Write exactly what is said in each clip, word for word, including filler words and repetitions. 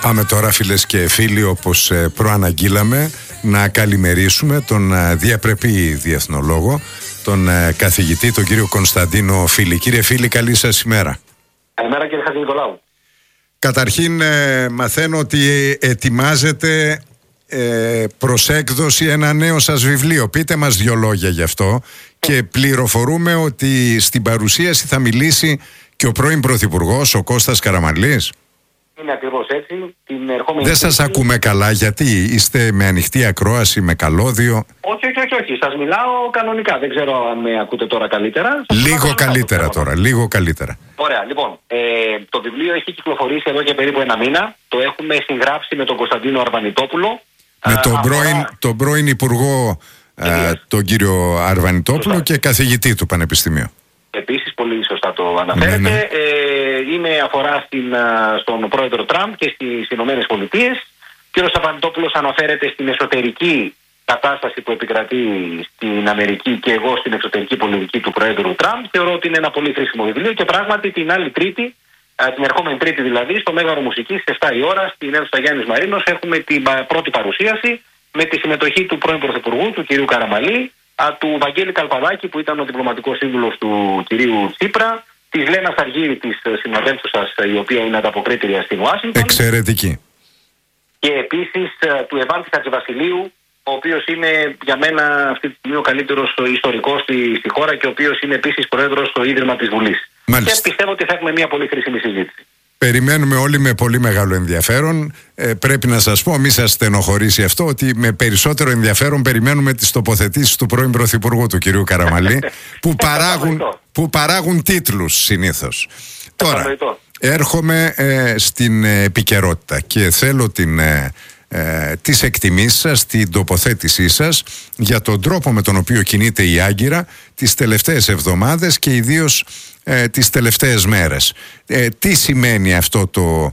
Πάμε τώρα, φίλες και φίλοι, όπως προαναγγείλαμε, να καλημερίσουμε τον διαπρεπή διεθνολόγο, τον καθηγητή, τον κύριο Κωνσταντίνο Φίλη. Κύριε Φίλη, καλή σας ημέρα. Καλημέρα, κύριε Χατζηνικολάου. Καταρχήν μαθαίνω ότι ετοιμάζετε ε, προς έκδοση ένα νέο σας βιβλίο. Πείτε μας δυο λόγια γι' αυτό. Και πληροφορούμε ότι στην παρουσίαση θα μιλήσει και ο πρώην Πρωθυπουργός, ο Κώστας Καραμανλής. Είναι ακριβώς έτσι. Την ερχόμενη Δεν σας ακούμε καλά, γιατί είστε με ανοιχτή ακρόαση, με καλώδιο? Όχι, όχι, όχι, όχι. Σας μιλάω κανονικά. Δεν ξέρω αν με ακούτε τώρα καλύτερα. Λίγο καλύτερα τώρα, λίγο καλύτερα. Ωραία, λοιπόν. Ε, το βιβλίο έχει κυκλοφορήσει εδώ και περίπου ένα μήνα. Το έχουμε συγγράψει με τον Κωνσταντίνο Αρβανιτόπουλο. Με τον, α, πρώην, αφορά... τον πρώην Υπουργό, α, τον κύριο Αρβανιτόπουλο. Σωστά. Και καθηγητή του Πανεπιστημίου. Επίσης, πολύ σωστά το αναφέρετε. Ναι, ναι. Ε, είναι αφορά στην, στον πρόεδρο Τραμπ και στις Ηνωμένες Πολιτείες. Ο κύριος Αρβανιτόπουλος αναφέρεται στην εσωτερική κατάσταση που επικρατεί στην Αμερική και εγώ στην εξωτερική πολιτική του πρόεδρου Τραμπ. Θεωρώ ότι είναι ένα πολύ χρήσιμο βιβλίο και πράγματι την άλλη Τρίτη, την ερχόμενη Τρίτη δηλαδή, στο Μέγαρο Μουσικής, στις επτά η ώρα, στην αίθουσα Γιάννης Μαρίνος, έχουμε την πρώτη παρουσίαση με τη συμμετοχή του πρώην Πρωθυπουργού, του κυρίου Καραμανλή, του Βαγγέλη Καλπαδάκη, που ήταν ο διπλωματικός σύμβουλος του κυρίου Τσίπρα, της Λένας Αργύρη, της συναδέλφου σας, η οποία είναι ανταποκρίτρια στην Ουάσιγκτον. Εξαιρετική. Και επίσης του Ευάλτη Χατζηβασιλείου, ο οποίος είναι για μένα αυτή τη στιγμή ο καλύτερος ιστορικός στη, στη χώρα και ο οποίος είναι επίσης πρόεδρος στο Ίδρυμα της Βουλής. Μάλιστα. Και πιστεύω ότι θα έχουμε μια πολύ χρήσιμη συζήτηση. Περιμένουμε όλοι με πολύ μεγάλο ενδιαφέρον. Ε, πρέπει να σας πω, μη σας στενοχωρήσει αυτό, ότι με περισσότερο ενδιαφέρον περιμένουμε τις τοποθετήσεις του πρώην Πρωθυπουργού, του κυρίου Καραμανλή, που, παράγουν, που παράγουν τίτλους συνήθως. Τώρα, έρχομαι ε, στην επικαιρότητα και θέλω την... Ε, Ε, τις εκτιμήσεις σας, την τοποθέτησή σας για τον τρόπο με τον οποίο κινείται η Άγκυρα τις τελευταίες εβδομάδες και ιδίως ε, τις τελευταίες μέρες. Ε, τι σημαίνει αυτό το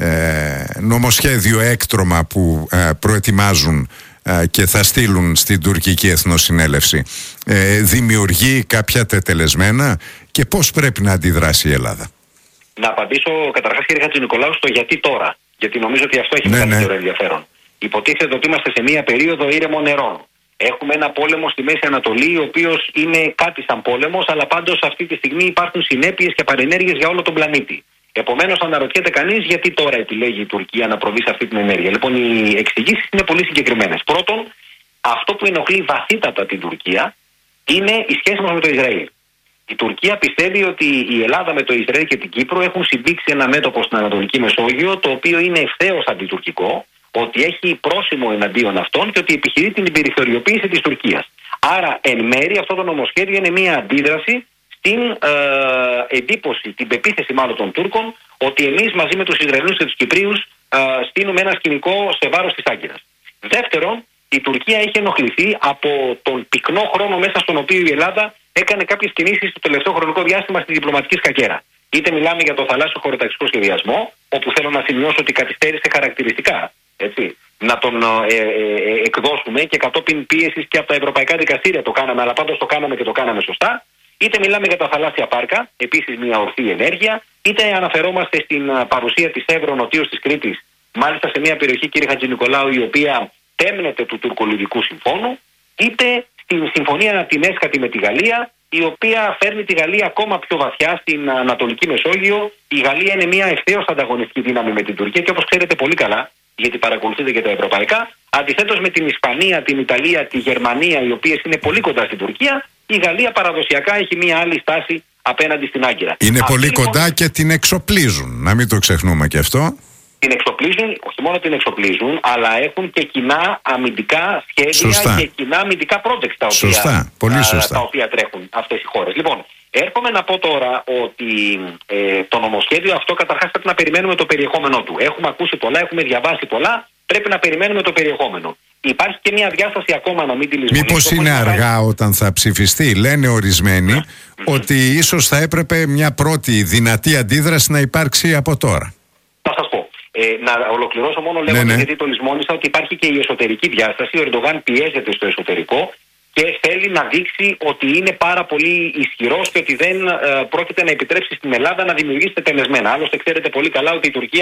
ε, νομοσχέδιο έκτρωμα που ε, προετοιμάζουν ε, και θα στείλουν στην τουρκική εθνοσυνέλευση? Ε, δημιουργεί κάποια τετελεσμένα και πώς πρέπει να αντιδράσει η Ελλάδα? Να απαντήσω καταρχάς, κύριε Χατζηνικολάου, στο γιατί τώρα. Γιατί νομίζω ότι αυτό έχει ναι, μεγαλύτερο ναι. ενδιαφέρον. Υποτίθεται ότι είμαστε σε μία περίοδο ήρεμων νερών. Έχουμε ένα πόλεμο στη Μέση Ανατολή, ο οποίος είναι κάτι σαν πόλεμος, αλλά πάντως αυτή τη στιγμή υπάρχουν συνέπειες και παρενέργειες για όλο τον πλανήτη. Επομένως, αναρωτιέται κανείς γιατί τώρα επιλέγει η Τουρκία να προβεί σε αυτή την ενέργεια. Λοιπόν, οι εξηγήσεις είναι πολύ συγκεκριμένες. Πρώτον, αυτό που ενοχλεί βαθύτατα την Τουρκία είναι η σχέση μας με το Ισραήλ. Η Τουρκία πιστεύει ότι η Ελλάδα με το Ισραήλ και την Κύπρο έχουν συμπήξει ένα μέτωπο στην Ανατολική Μεσόγειο, το οποίο είναι ευθέως αντιτουρκικό, ότι έχει πρόσημο εναντίον αυτών και ότι επιχειρεί την περιθωριοποίηση της Τουρκίας. Άρα, εν μέρει, αυτό το νομοσχέδιο είναι μια αντίδραση στην ε, εντύπωση, την πεποίθηση μάλλον των Τούρκων, ότι εμείς μαζί με τους Ισραηλούς και τους Κυπρίους ε, στείλουμε ένα σκηνικό σε βάρος της Άγκυρας. Δεύτερον, η Τουρκία έχει ενοχληθεί από τον πυκνό χρόνο μέσα στον οποίο η Ελλάδα έκανε κάποιες κινήσεις στο τελευταίο χρονικό διάστημα στη διπλωματική σκακέρα. Είτε μιλάμε για το θαλάσσιο χωροταξικό σχεδιασμό, όπου θέλω να σημειώσω ότι καθυστέρησε χαρακτηριστικά, έτσι, να τον ε, ε, εκδώσουμε και κατόπιν πίεσης και από τα ευρωπαϊκά δικαστήρια το κάναμε, αλλά πάντως το κάναμε και το κάναμε σωστά. Είτε μιλάμε για τα θαλάσσια πάρκα, επίσης μια ορθή ενέργεια, είτε αναφερόμαστε στην παρουσία της Εύρω νοτίως της Κρήτης, μάλιστα σε μια περιοχή, κύριε Χατζηνικολάου, η οποία τέμνεται του τουρκολιβικού συμφώνου, είτε στην συμφωνία την έσχατη με τη Γαλλία, η οποία φέρνει τη Γαλλία ακόμα πιο βαθιά στην Ανατολική Μεσόγειο. Η Γαλλία είναι μια ευθέως ανταγωνιστική δύναμη με την Τουρκία και όπως ξέρετε πολύ καλά, γιατί παρακολουθείτε και τα ευρωπαϊκά, αντιθέτως με την Ισπανία, την Ιταλία, τη Γερμανία, οι οποίες είναι πολύ κοντά στην Τουρκία, η Γαλλία παραδοσιακά έχει μια άλλη στάση απέναντι στην Άγκυρα. Είναι Αυτή πολύ λοιπόν... κοντά και την εξοπλίζουν, να μην το ξεχνούμε και αυτό. Την εξοπλίζουν, όχι μόνο την εξοπλίζουν, αλλά έχουν και κοινά αμυντικά σχέδια. Σωστά. Και κοινά αμυντικά projects τα οποία, σωστά. Πολύ σωστά. τα οποία τρέχουν αυτές οι χώρες. Λοιπόν, έρχομαι να πω τώρα ότι ε, το νομοσχέδιο αυτό καταρχάς πρέπει να περιμένουμε το περιεχόμενό του. Έχουμε ακούσει πολλά, έχουμε διαβάσει πολλά, πρέπει να περιμένουμε το περιεχόμενο. Υπάρχει και μια διάσταση ακόμα, να μην τη λησμονήσουμε. Μήπως είναι αργά όταν θα ψηφιστεί? Λένε ορισμένοι mm-hmm. ότι ίσως θα έπρεπε μια πρώτη δυνατή αντίδραση να υπάρξει από τώρα. Θα σας πω. Ε, να ολοκληρώσω μόνο λέγοντας, ναι, ναι. γιατί το λησμόνισα, ότι υπάρχει και η εσωτερική διάσταση. Ο Ερντογάν πιέζεται στο εσωτερικό και θέλει να δείξει ότι είναι πάρα πολύ ισχυρός και ότι δεν ε, πρόκειται να επιτρέψει στην Ελλάδα να δημιουργήσει τετελεσμένα. Άλλωστε, ξέρετε πολύ καλά ότι η Τουρκία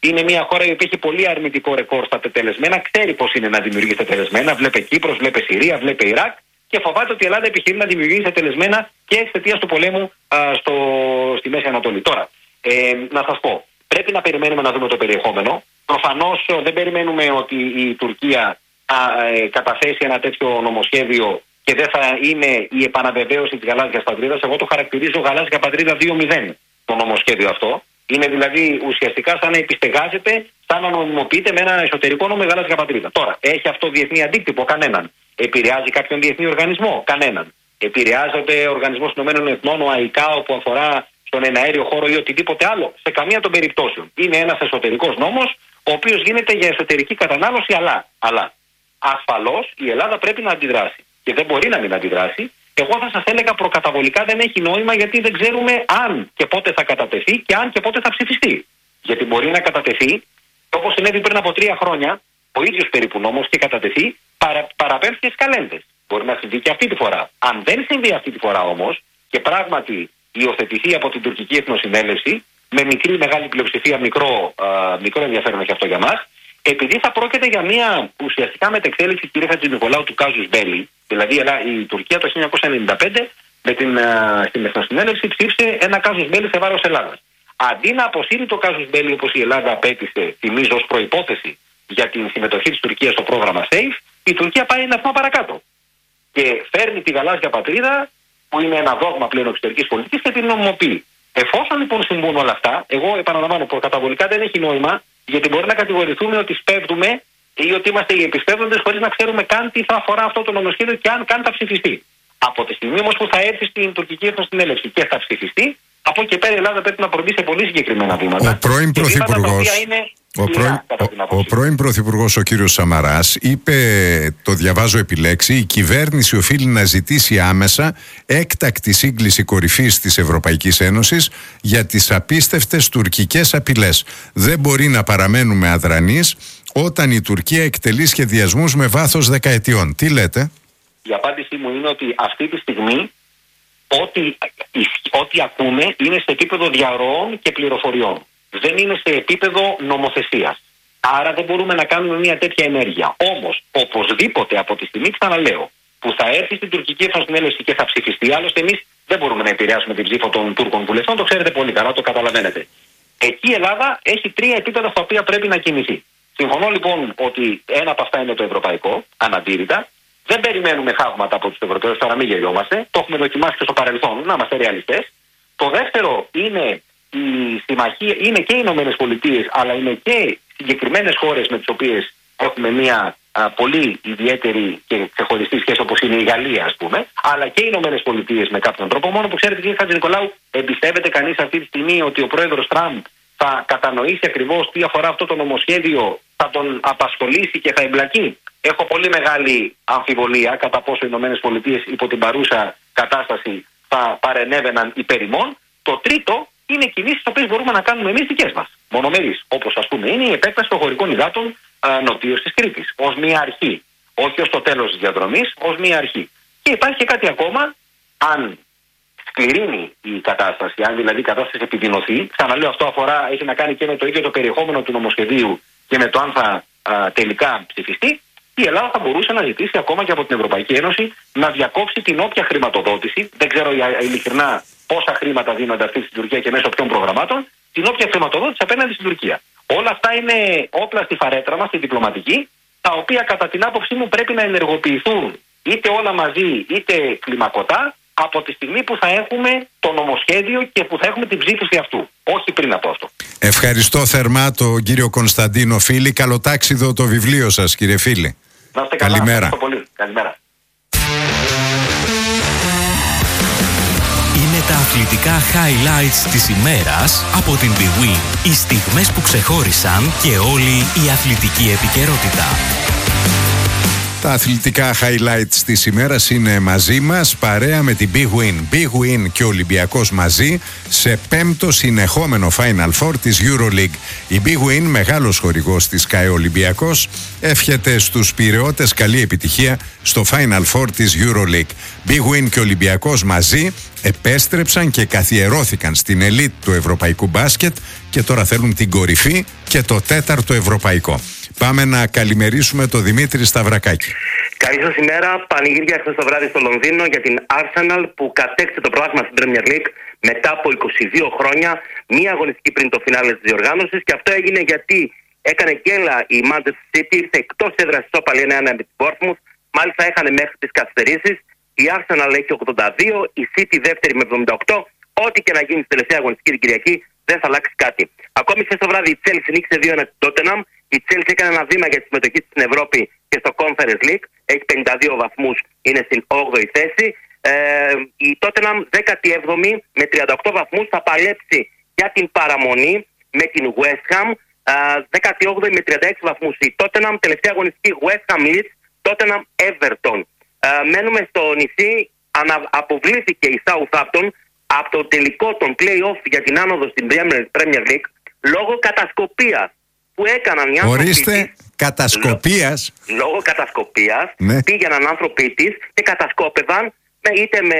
Είναι μια χώρα η οποία έχει πολύ αρνητικό ρεκόρ στα τετελεσμένα, ξέρει πώς είναι να δημιουργεί τετελεσμένα. Βλέπε Κύπρος, βλέπε Συρία, βλέπε Ιράκ και φοβάται ότι η Ελλάδα επιχειρεί να δημιουργήσει τετελεσμένα και εξαιτίας του πολέμου α, στο, στη Μέση Ανατολή. Τώρα, ε, να σας πω, πρέπει να περιμένουμε να δούμε το περιεχόμενο. Προφανώς δεν περιμένουμε ότι η Τουρκία θα ε, καταθέσει ένα τέτοιο νομοσχέδιο και δεν θα είναι η επαναβεβαίωση της γαλάζιας πατρίδας. Εγώ το χαρακτηρίζω γαλάζια πατρίδα δύο μηδέν το νομοσχέδιο αυτό. Είναι δηλαδή ουσιαστικά σαν να επιστεγάζεται, σαν να νομιμοποιείται με ένα εσωτερικό νόμο η γαλάζια πατρίδα. Τώρα, έχει αυτό διεθνή αντίκτυπο? Κανέναν. Επηρεάζει κάποιον διεθνή οργανισμό? Κανέναν. Επηρεάζονται ο Οργανισμός Ηνωμένων Εθνών, ο ΑΙΚΑΟ, που αφορά στον εναέριο χώρο ή οτιδήποτε άλλο? Σε καμία των περιπτώσεων. Είναι ένας εσωτερικός νόμος, ο οποίος γίνεται για εσωτερική κατανάλωση, αλλά, αλλά ασφαλώς η Ελλάδα πρέπει να αντιδράσει. Και δεν μπορεί να μην αντιδράσει. Εγώ θα σας έλεγα προκαταβολικά δεν έχει νόημα, γιατί δεν ξέρουμε αν και πότε θα κατατεθεί και αν και πότε θα ψηφιστεί. Γιατί μπορεί να κατατεθεί, όπως συνέβη πριν από τρία χρόνια, ο ίδιος περίπου νόμος και κατατεθεί, παρα, παραπέμψει στις καλένδες. Μπορεί να συμβεί και αυτή τη φορά. Αν δεν συμβεί αυτή τη φορά όμως και πράγματι υιοθετηθεί από την τουρκική εθνοσυνέλευση, με μικρή μεγάλη πλειοψηφία, μικρό, α, μικρό ενδιαφέρον έχει αυτό για μας, επειδή θα πρόκειται για μια ουσιαστικά μετεξέλιξη, κύριε Χατζηνικολάου, του κάζους μπέλι, δηλαδή η Τουρκία το χίλια εννιακόσια ενενήντα πέντε με την, α, στην Εθνοσυνέλευση ψήφισε ένα κάζους μπέλι σε βάρος Ελλάδας. Αντί να αποσύρει το κάζους μπέλι όπως η Ελλάδα απέτησε, θυμίζω, ως προϋπόθεση για την συμμετοχή της Τουρκίας στο πρόγραμμα SAFE, η Τουρκία πάει ένα βήμα παρακάτω. Και φέρνει τη γαλάζια πατρίδα, που είναι ένα δόγμα πλέον εξωτερικής πολιτικής, και την νομιμοποιεί. Εφόσον λοιπόν συμβούν όλα αυτά, εγώ επαναλαμβάνω, προκαταβολικά δεν έχει νόημα, γιατί μπορεί να κατηγορηθούμε ότι σπέβδουμε ή ότι είμαστε οι επισπεύδοντες χωρίς να ξέρουμε καν τι θα αφορά αυτό το νομοσχέδιο και αν καν θα ψηφιστεί. Από τη στιγμή όμως που θα έρθει στην τουρκική εθνοσυνέλευση και θα ψηφιστεί, από εκεί πέρα η Ελλάδα πρέπει να προβεί σε πολύ συγκεκριμένα βήματα. Ο πρώην Πρωθυπουργός, ο πρώην, ο, ο πρώην Πρωθυπουργός ο κύριος Σαμαράς είπε, το διαβάζω επιλέξει, η κυβέρνηση οφείλει να ζητήσει άμεσα έκτακτη σύγκληση κορυφής της Ευρωπαϊκής Ένωσης για τις απίστευτες τουρκικές απειλές. Δεν μπορεί να παραμένουμε αδρανείς όταν η Τουρκία εκτελεί σχεδιασμούς με βάθος δεκαετιών. Τι λέτε? Η απάντησή μου είναι ότι αυτή τη στιγμή ό,τι, ό,τι ακούμε είναι σε επίπεδο διαρροών και πληροφοριών. Δεν είναι σε επίπεδο νομοθεσίας. Άρα δεν μπορούμε να κάνουμε μια τέτοια ενέργεια. Όμως, οπωσδήποτε από τη στιγμή, ξαναλέω, που θα έρθει στην τουρκική εθνοσυνέλευση και θα ψηφιστεί, άλλωστε εμείς δεν μπορούμε να επηρεάσουμε την ψήφο των Τούρκων βουλευτών, το ξέρετε πολύ καλά, το καταλαβαίνετε. Εκεί η Ελλάδα έχει τρία επίπεδα στα οποία πρέπει να κινηθεί. Συμφωνώ λοιπόν ότι ένα από αυτά είναι το ευρωπαϊκό, αναντήρητα. Δεν περιμένουμε θαύματα από τους Ευρωπαίους, τώρα μην γελιόμαστε. Το έχουμε δοκιμάσει και στο παρελθόν, να είμαστε ρεαλιστές. Το δεύτερο είναι η συμμαχία, είναι και οι Ηνωμένες Πολιτείες, αλλά είναι και συγκεκριμένες χώρες με τις οποίες έχουμε μια α, πολύ ιδιαίτερη και ξεχωριστή σχέση, όπως είναι η Γαλλία, ας πούμε, αλλά και οι Ηνωμένες Πολιτείες με κάποιον τρόπο. Μόνο που ξέρετε, κύριε Χατζηνικολάου, εμπιστεύεται κανείς αυτή τη στιγμή ότι ο πρόεδρος Τραμπ θα κατανοήσει ακριβώς τι αφορά αυτό το νομοσχέδιο, θα τον απασχολήσει και θα εμπλακεί? Έχω πολύ μεγάλη αμφιβολία κατά πόσο οι Ηνωμένες Πολιτείες υπό την παρούσα κατάσταση θα παρενέβαιναν υπέρ ημών. Το τρίτο είναι κινήσεις τις οποίες μπορούμε να κάνουμε εμείς δικές μας, μονομερείς, όπως ας πούμε είναι η επέκταση των χωρικών υδάτων νοτίως της Κρήτης, ως μία αρχή. Όχι ως το τέλος της διαδρομής, ως μία αρχή. Και υπάρχει και κάτι ακόμα, αν σκληρύνει η κατάσταση, αν δηλαδή η κατάσταση επιδεινωθεί, ξαναλέω, αυτό αφορά, έχει να κάνει και με το ίδιο το περιεχόμενο του νομοσχεδίου και με το αν θα α, τελικά ψηφιστεί, η Ελλάδα θα μπορούσε να ζητήσει ακόμα και από την Ευρωπαϊκή Ένωση να διακόψει την όποια χρηματοδότηση, δεν ξέρω ειλικρινά πόσα χρήματα δίνονται αυτή στην Τουρκία και μέσω ποιων προγραμμάτων, την όποια χρηματοδότηση απέναντι στην Τουρκία. Όλα αυτά είναι όπλα στη φαρέτρα μας, στη διπλωματική, τα οποία κατά την άποψή μου πρέπει να ενεργοποιηθούν είτε όλα μαζί είτε κλιμακωτά, από τη στιγμή που θα έχουμε το νομοσχέδιο και που θα έχουμε την ψήφιση αυτού. Όχι πριν από αυτό. Ευχαριστώ θερμά τον κύριο Κωνσταντίνο Φίλη. Καλοτάξιδο το βιβλίο σας, κύριε Φίλη. Να είστε καλά. Καλημέρα. Ευχαριστώ πολύ. Καλημέρα. Είναι τα αθλητικά highlights της ημέρας από την bwin. Οι στιγμές που ξεχώρισαν και όλη η αθλητική επικαιρότητα. Τα αθλητικά highlights της ημέρας είναι μαζί μας, παρέα με την Big Win. Big Win και ο Ολυμπιακός μαζί σε πέμπτο συνεχόμενο Final Four της EuroLeague. Η Big Win, μεγάλος χορηγός της ΚΑΕ Ολυμπιακός, εύχεται στους πειραιώτες καλή επιτυχία στο Final Four της EuroLeague. Big Win και ο Ολυμπιακός μαζί επέστρεψαν και καθιερώθηκαν στην ελίτ του ευρωπαϊκού μπάσκετ και τώρα θέλουν την κορυφή και το τέταρτο ευρωπαϊκό. Πάμε να καλημερίσουμε τον Δημήτρη Σταυρακάκη. Καλή σας ημέρα. Πανηγύρια χθες το βράδυ στο Λονδίνο για την Arsenal που κατέκτησε το πρωτάθλημα στην Premier League μετά από είκοσι δύο χρόνια, μία αγωνιστική πριν το φινάλε της διοργάνωσης, και αυτό έγινε γιατί έκανε γκέλα η Manchester City, ήρθε εκτός έδρας της Όπαλη ένα ένα με την Bournemouth, μάλιστα έχανε μέχρι τις καθυστερήσεις. Η Arsenal έχει ογδόντα δύο, η City δεύτερη με εβδομήντα οκτώ. Ό,τι και να γίνει στη τελευταία αγωνιστική την Κυριακή δεν θα αλλάξει κάτι. Ακόμη χθες το βράδυ η Chelsea νίκησε δύο ένα την Tottenham. Η Chelsea έκανε ένα βήμα για τη συμμετοχή στην Ευρώπη και στο Conference League. Έχει πενήντα δύο βαθμούς, είναι στην όγδοη θέση. Ε, η Tottenham δέκατη έβδομη με τριάντα οκτώ βαθμούς, θα παλέψει για την παραμονή με την West Ham. Ε, δέκατη όγδοη με τριάντα έξι βαθμούς η Tottenham. Τελευταία αγωνιστική West Ham Leeds, Tottenham Everton. Ε, μένουμε στο νησί. Ανα, αποβλήθηκε η Southampton από το τελικό των play-off για την άνοδο στην Premier League λόγω κατασκοπίας που έκαναν οι άνθρωποι. Ορίστε, κατασκοπίας. Λόγω κατασκοπίας, ναι. Πήγαιναν άνθρωποι της και κατασκόπευαν είτε με,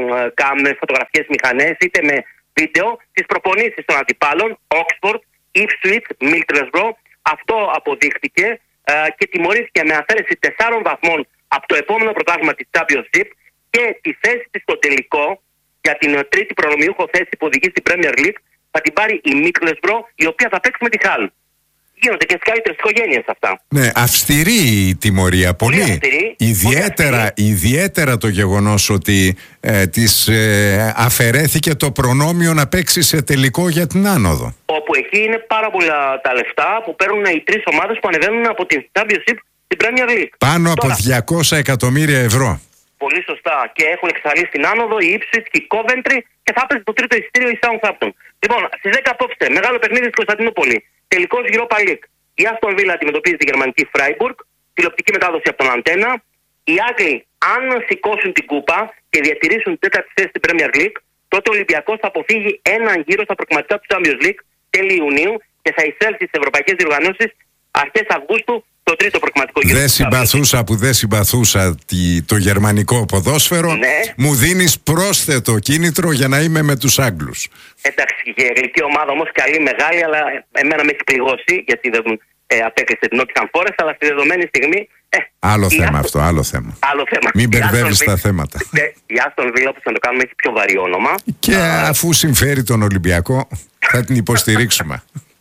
με φωτογραφικές μηχανές είτε με βίντεο τις προπονήσεις των αντιπάλων, Oxford, Ipswich, Middlesbrough. Αυτό αποδείχτηκε ε, και τιμωρήθηκε με αφαίρεση τεσσάρων βαθμών από το επόμενο πρωτάθλημα της Championship και τη θέση της στο τελικό για την τρίτη προνομιούχο θέση που οδηγεί στην Premier League θα την πάρει η Middlesbrough, η οποία θα παίξει με τη Hull. Γίνονται και στις καλύτερες οικογένειες αυτά. Ναι, αυστηρή η τιμωρία, πολύ. πολύ αυστηρή, ιδιαίτερα, πολύ αυστηρή. Ιδιαίτερα το γεγονός ότι ε, της ε, αφαιρέθηκε το προνόμιο να παίξει σε τελικό για την άνοδο. Όπου εκεί είναι πάρα πολλά τα λεφτά που παίρνουν οι τρεις ομάδες που ανεβαίνουν από την Championship στην Premier League. Πάνω Τώρα, από διακόσια εκατομμύρια ευρώ. Πολύ σωστά. Και έχουν εξασφαλίσει την άνοδο η Ipswich και η Coventry και θα παίζει το τρίτο εισιτήριο η Southampton. Λοιπόν, στις δέκα απόψε, μεγάλο παιχνίδι στην Κωνσταντινούπολη. Τελικός Europa League. Η Aston Villa αντιμετωπίζει τη γερμανική Freiburg. Τηλεοπτική μετάδοση από τον Αντένα. Οι Άγγλοι, αν σηκώσουν την κούπα και διατηρήσουν την τέταρτη θέση στην Premier League, τότε ο Ολυμπιακός θα αποφύγει έναν γύρο στα προκριματικά του Champions League τέλη Ιουνίου και θα εισέλθει στις ευρωπαϊκές διοργανώσεις αρχές Αυγούστου. Το τρίτο προκριματικό γύρο. Δεν συμπαθούσα που δεν συμπαθούσα τη, το γερμανικό ποδόσφαιρο. Ναι. Μου δίνεις πρόσθετο κίνητρο για να είμαι με τους Άγγλους. Εντάξει, η γαλλική ομάδα όμως καλή, μεγάλη, αλλά εμένα με έχει πληγώσει γιατί δεν ε, απέκλεισε την Nottingham Forest, αλλά στη δεδομένη στιγμή. Ε, άλλο θέμα Άστον... αυτό, άλλο θέμα. Άλλο θέμα. Μην μπερδεύεις τα θέματα. Ναι, η Aston Villa, όπως να το κάνουμε, έχει πιο βαρύ όνομα. Και Α, αφού συμφέρει τον Ολυμπιακό, θα την υποστηρίξουμε.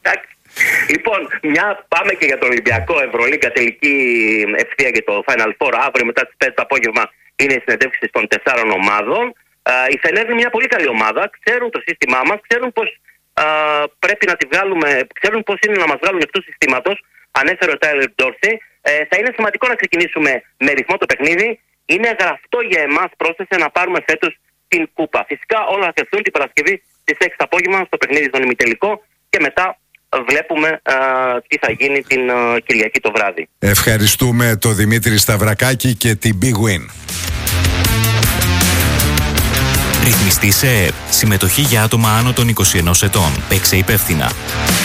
Λοιπόν, μια πάμε και για τον Ολυμπιακό Ευρωλίγκα, τελική ευθεία για το Final Four. Αύριο μετά τις πέντε το απόγευμα είναι η συνεντεύξη των τεσσάρων ομάδων. Uh, η Φενέρ είναι μια πολύ καλή ομάδα. Ξέρουν το σύστημά μας, ξέρουν πως uh, πρέπει να τη βγάλουμε, ξέρουν πως είναι να μας βγάλουν εκτός συστήματος. Ανέφερε ο Τάιλερ Ντόρσι. Uh, θα είναι σημαντικό να ξεκινήσουμε με ρυθμό το παιχνίδι. Είναι γραφτό για εμάς πρόσθεσε να πάρουμε φέτος την κούπα. Φυσικά όλα θα τεθούν την Παρασκευή στις έξι το απόγευμα στο παιχνίδι στον ημιτελικό και μετά βλέπουμε α, τι θα γίνει την α, Κυριακή το βράδυ. Ευχαριστούμε τον Δημήτρη Σταυρακάκη και την Big Win. Ρυθμιστή σε ΕΕΠ. Συμμετοχή για άτομα άνω των είκοσι ενός ετών. Παίξε υπεύθυνα.